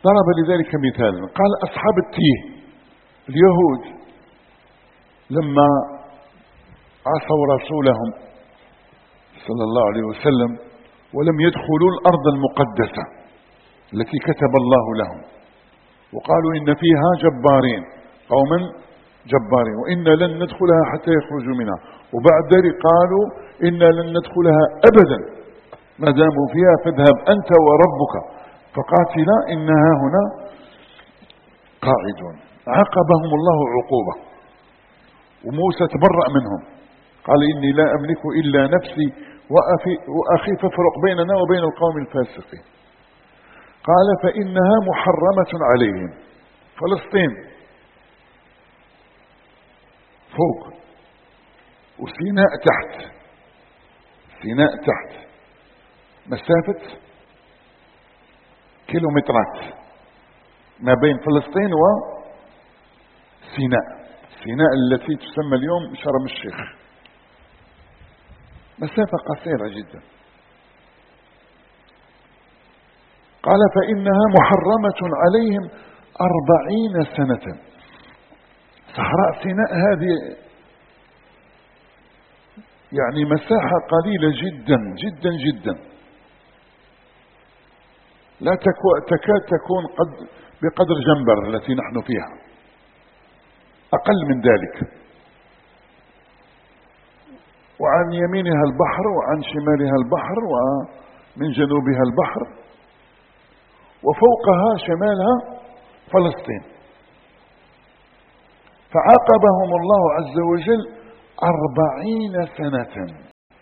ضرب لذلك مثالا، قال أصحاب التيه اليهود لما عصوا رسولهم صلى الله عليه وسلم ولم يدخلوا الأرض المقدسة التي كتب الله لهم، وقالوا إن فيها جبارين، قوما جبارين، وإنا لن ندخلها حتى يخرجوا منها، وبعد ذلك قالوا إنا لن ندخلها أبدا ما داموا فيها، فاذهب أنت وربك فقاتلا إنها هنا قاعدون. عاقبهم الله عقوبة، وموسى تبرأ منهم، قال إني لا أملك إلا نفسي وأخي فافرق بيننا وبين القوم الفاسقين. قال فإنها محرمة عليهم، فلسطين فوق وسيناء تحت، سيناء تحت مسافة كيلومترات ما بين فلسطين وسيناء، سيناء التي تسمى اليوم شرم الشيخ، مسافة قصيرة جدا. قال فإنها محرمة عليهم 40 سنة. صحراء سيناء هذه يعني مساحة قليلة جدا جدا جدا، لا تكاد تكون بقدر جنبر التي نحن فيها، أقل من ذلك، وعن يمينها البحر وعن شمالها البحر ومن جنوبها البحر، وفوقها شمالها فلسطين. فعاقبهم الله عز وجل 40 سنة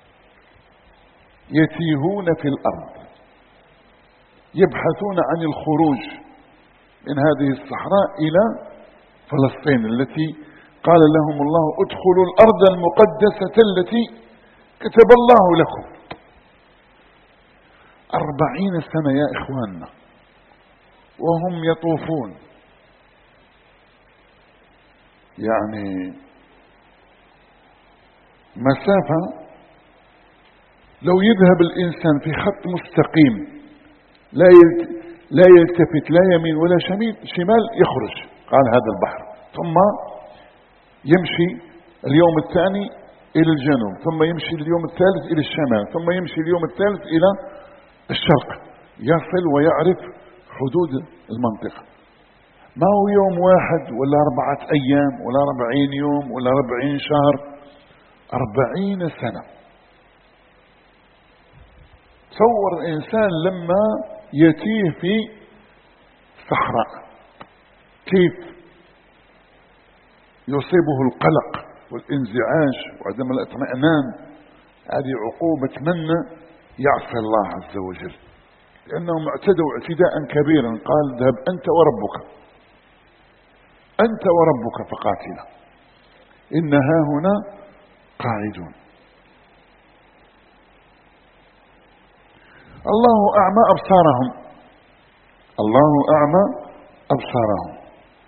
يتيهون في الأرض يبحثون عن الخروج من هذه الصحراء إلى فلسطين التي قال لهم الله ادخلوا الأرض المقدسة التي كتب الله لكم. 40 سنة يا إخواننا وهم يطوفون، يعني مسافة لو يذهب الإنسان في خط مستقيم لا يلتفت لا يمين ولا شمال يخرج، قال هذا البحر، ثم يمشي اليوم الثاني إلى الجنوب، ثم يمشي اليوم الثالث إلى الشمال، ثم يمشي اليوم الثالث إلى الشرق، يصل ويعرف حدود المنطقة. ما هو يوم واحد ولا 4 أيام ولا 40 يوم ولا 40 شهر، 40 سنة. تصور إنسان لما يتيه في صحراء كيف يصيبه القلق والانزعاج وعدم الاطمئنان. هذه عقوبة من يعصي الله عز وجل، لأنهم اعتدوا اعتداء كبيرا. قال اذهب أنت وربك فقاتلا إنها هنا قاعدون. الله أعمى أبصارهم.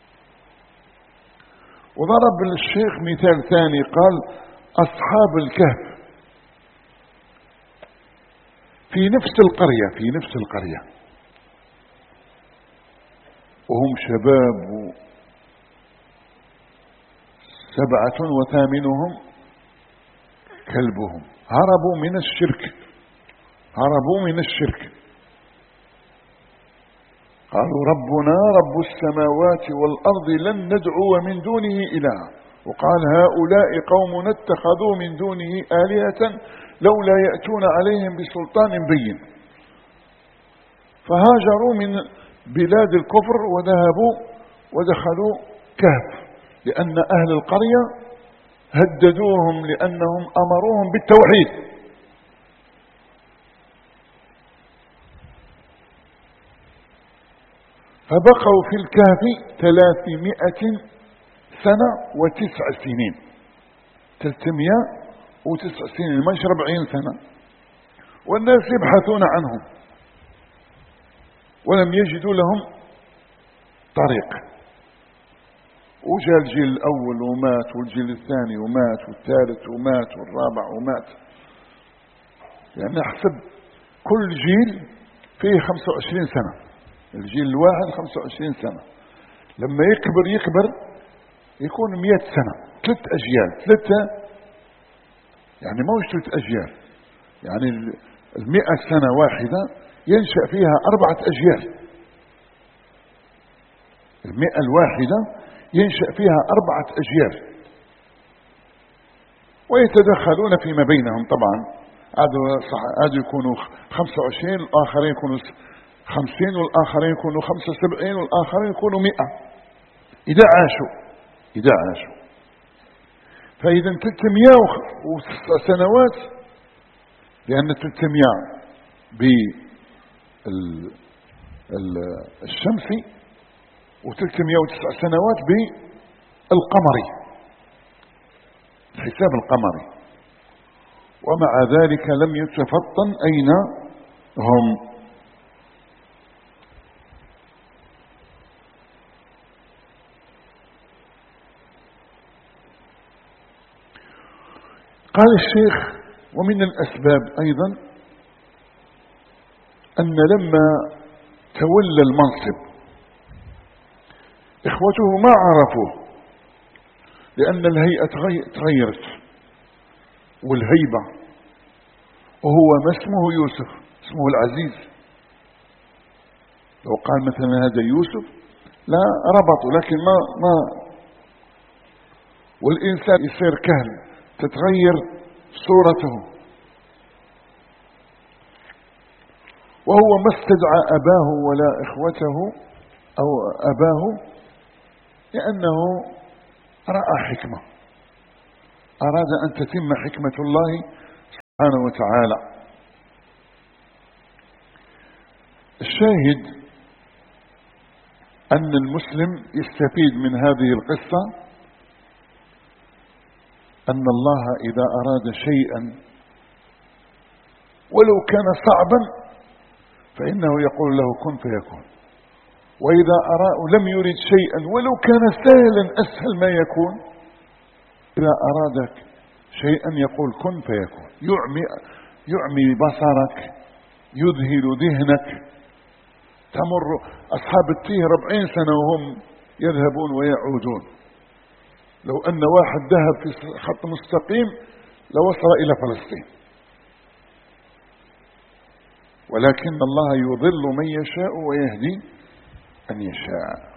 وضرب الشيخ مثال ثاني، قال أصحاب الكهف في نفس القرية وهم شباب 7 وثامنهم كلبهم، هربوا من الشرك. قالوا ربنا رب السماوات والأرض لن ندعو من دونه إلها، وقال هؤلاء قوم اتخذوا من دونه آلهة لولا يأتون عليهم بسلطان بين. فهاجروا من بلاد الكفر وذهبوا ودخلوا كهف، لأن أهل القرية هددوهم لأنهم أمروهم بالتوحيد. فبقوا في الكهف 300 سنة و9 سنين، 309 سنين، مش 40 سنة. والناس يبحثون عنهم ولم يجدوا لهم طريق. وجاء الجيل الأول ومات، والجيل الثاني ومات، والثالث ومات، والرابع ومات. يعني أحسب كل جيل فيه 25 سنة الجيل الواحد 25 سنة، لما يكبر يكون 100 سنة، 3 أجيال، 3 يعني ما هوش 3 أجيال، يعني 100 سنة واحدة ينشأ فيها 4 أجيال، 100 الواحدة ينشأ فيها 4 أجيال، ويتدخلون فيما بينهم طبعا. هذا يكونوا 25، الآخرين يكونوا 50، والآخرين يكونوا 75، والآخرين يكونوا 100 إذا عاشوا. فإذا 309 سنوات، لأن 300 بالشمسي و309 سنوات بالقمري، الحساب القمري. ومع ذلك لم يتفطن أين هم. قال الشيخ: ومن الأسباب أيضا أن لما تولى المنصب إخوته ما عرفوه، لأن الهيئة تغيرت والهيبة، وهو ما اسمه يوسف، اسمه العزيز. لو قال مثلا هذا يوسف لا ربطوا، لكن ما والإنسان يصير كهل تتغير صورته. وهو ما استدعى أباه ولا إخوته أو أباه، لأنه رأى حكمة، أراد أن تتم حكمة الله سبحانه وتعالى. الشاهد أن المسلم يستفيد من هذه القصة أن الله إذا أراد شيئا ولو كان صعبا فإنه يقول له كن فيكون، وإذا لم يرد شيئا ولو كان سهلا أسهل ما يكون، إذا أرادك شيئا يقول كن فيكون، يعمي بصرك، يذهل ذهنك. تمر أصحاب التيه 40 سنة وهم يذهبون ويعودون، لو أن واحد ذهب في خط مستقيم لوصل إلى فلسطين، ولكن الله يضل من يشاء ويهدي من يشاء.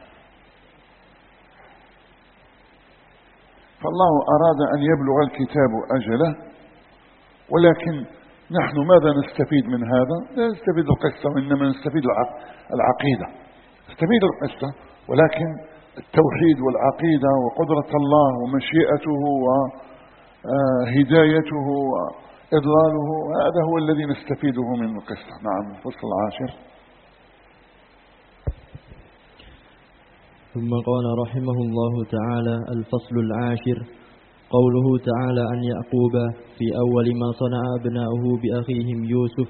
فالله أراد أن يبلغ الكتاب أجله، ولكن نحن ماذا نستفيد من هذا؟ لا نستفيد القصة، وإنما نستفيد العقيدة. نستفيد القصة، ولكن التوحيد والعقيدة وقدرة الله ومشيئته وهدايته وإضلاله، هذا هو الذي نستفيده من القصة. نعم. الفصل 10. ثم قال رحمه الله تعالى: الفصل 10، قوله تعالى عن يعقوب في أول ما صنع أبناؤه بأخيهم يوسف: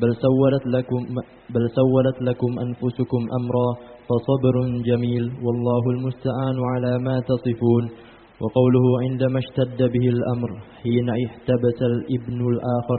بل سولت لكم أنفسكم أمرا فصبر جميل والله المستعان على ما تصفون. وقوله عندما اشتد به الأمر حين احتبس الابن الآخر: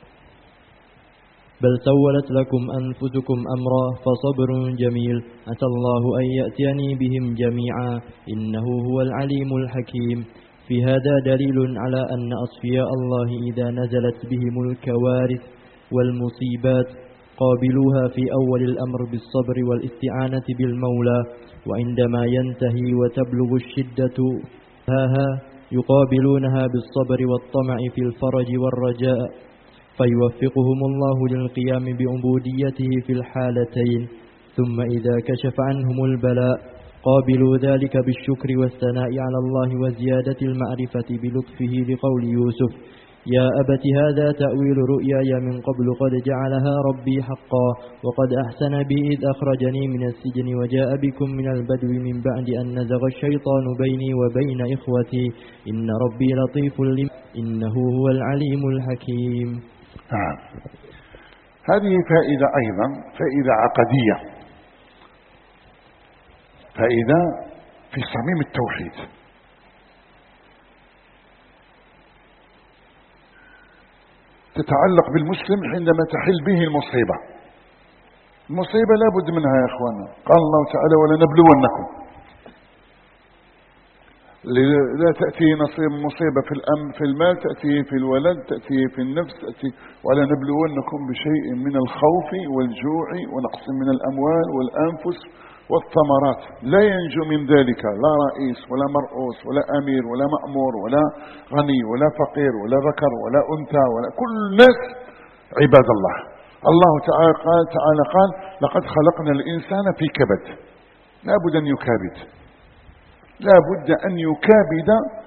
بل سولت لكم أنفسكم أمرا فصبر جميل عسى الله أن يأتيني بهم جميعا إنه هو العليم الحكيم. في هذا دليل على أن أصفياء الله إذا نزلت بهم الكوارث والمصيبات قابلوها في أول الأمر بالصبر والاستعانة بالمولى، وعندما ينتهي وتبلغ الشدة يقابلونها بالصبر والطمع في الفرج والرجاء، فيوفقهم الله للقيام بعبوديته في الحالتين. ثم إذا كشف عنهم البلاء قابلوا ذلك بالشكر والثناء على الله وزيادة المعرفة بلطفه، لقول يوسف: يا أبت هذا تأويل رؤياي من قبل قد جعلها ربي حقا وقد أحسن بي إذ أخرجني من السجن وجاء بكم من البدو من بعد أن نزغ الشيطان بيني وبين إخوتي إن ربي لطيف إنه هو العليم الحكيم. هذه فائدة أيضا، فائدة عقدية، فائدة في صميم التوحيد. تتعلق بالمسلم حينما تحل به المصيبة. المصيبة لابد منها يا اخوانا. قال الله تعالى ولنبلونكم. لا تأتي مصيبة في المال، تأتي في الولد، تأتي في النفس، تأتي. ولنبلونكم بشيء من الخوف والجوع ونقص من الأموال والأنفس والثمرات. لا ينجو من ذلك لا رئيس ولا مرؤوس ولا أمير ولا مأمور ولا غني ولا فقير ولا ذكر ولا أنثى ولا كل الناس عباد الله. الله تعالى قال لقد خلقنا الإنسان في كبد. لا بد أن يكابد، لا بد أن يكابد